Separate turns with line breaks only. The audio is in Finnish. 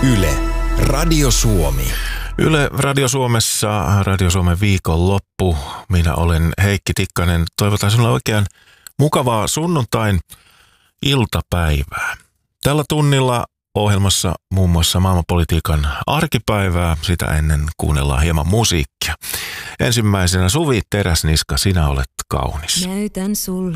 Yle, Radio Suomi.
Yle Radio Suomessa, Radio Suomen viikonloppu. Minä olen Heikki Tikkanen. Toivotan sinulle oikein mukavaa sunnuntain iltapäivää. Tällä tunnilla ohjelmassa muun muassa maailmanpolitiikan arkipäivää. Sitä ennen kuunnellaan hieman musiikkia. Ensimmäisenä Suvi Teräsniska, Sinä olet kaunis.
Näytän sulle